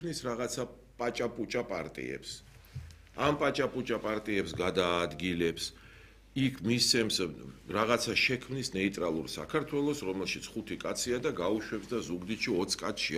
ის რაღაცა პაჭაპუჭა პარტიებს. ამ პაჭაპუჭა პარტიებს გადაადგილებს, იქ მისცემს რაღაცა შექმნის ნეიტრალურ საქართველოს, რომელშიც 5 კაცია და გაუშვებს და ზუგდიდში 20 კაცს